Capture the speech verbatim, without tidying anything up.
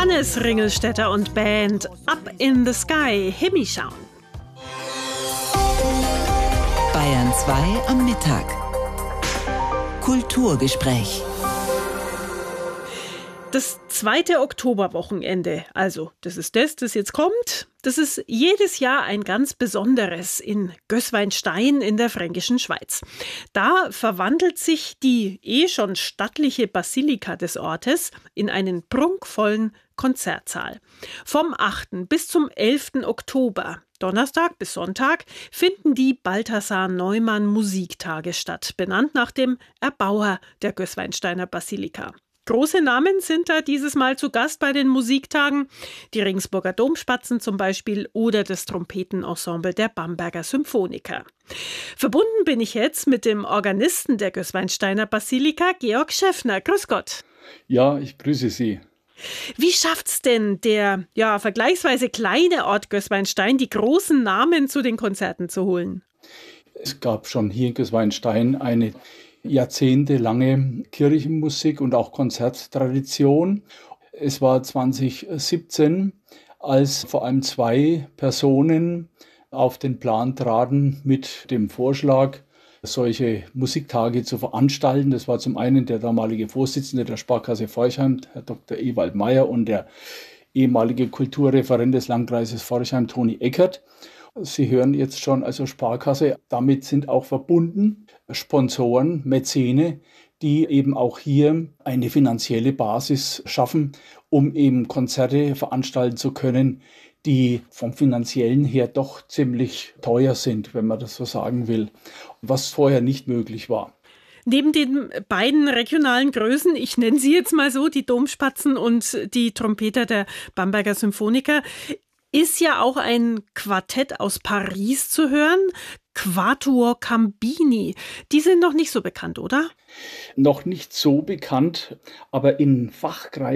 Hannes Ringelstetter und Band Up in the Sky, Himmel schauen. Bayern zwei am Mittag. Kulturgespräch. Das zweite Oktoberwochenende, also das ist das, das jetzt kommt, das ist jedes Jahr ein ganz besonderes in Gößweinstein in der Fränkischen Schweiz. Da verwandelt sich die eh schon stattliche Basilika des Ortes in einen prunkvollen Konzertsaal. Vom achten bis zum elften Oktober, Donnerstag bis Sonntag, finden die Balthasar Neumann Musiktage statt, benannt nach dem Erbauer der Gößweinsteiner Basilika. Große Namen sind da dieses Mal zu Gast bei den Musiktagen, die Regensburger Domspatzen zum Beispiel oder das Trompetenensemble der Bamberger Symphoniker. Verbunden bin ich jetzt mit dem Organisten der Gößweinsteiner Basilika, Georg Schäffner. Grüß Gott. Ja, ich grüße Sie. Wie schafft's denn der ja, vergleichsweise kleine Ort Gößweinstein, die großen Namen zu den Konzerten zu holen? Es gab schon hier in Gößweinstein eine jahrzehntelange Kirchenmusik und auch Konzerttradition. Es war zwanzig siebzehn, als vor allem zwei Personen auf den Plan traten mit dem Vorschlag, solche Musiktage zu veranstalten. Das war zum einen der damalige Vorsitzende der Sparkasse Forchheim, Herr Doktor Ewald Meyer, und der ehemalige Kulturreferent des Landkreises Forchheim, Toni Eckert. Sie hören jetzt schon, also Sparkasse, damit sind auch verbunden Sponsoren, Mäzene, die eben auch hier eine finanzielle Basis schaffen, um eben Konzerte veranstalten zu können, die vom Finanziellen her doch ziemlich teuer sind, wenn man das so sagen will, was vorher nicht möglich war. Neben den beiden regionalen Größen, ich nenne sie jetzt mal so, die Domspatzen und die Trompeter der Bamberger Symphoniker, ist ja auch ein Quartett aus Paris zu hören, Quatuor Cambini. Die sind noch nicht so bekannt, oder? Noch nicht so bekannt, aber in Fachkreisen